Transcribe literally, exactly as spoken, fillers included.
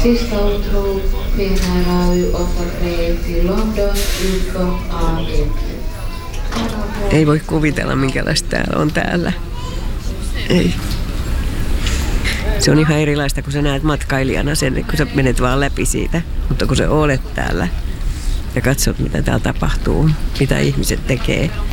Sista utrop P N R A offer tre till London utgång av Ei voi kuvitella, minkälaista täällä on täällä. Ei. Se on ihan erilaista, kun sä näet matkailijana sen, kun sä menet vaan läpi siitä. Mutta kun sä olet täällä ja katsot, mitä täällä tapahtuu, mitä ihmiset tekee,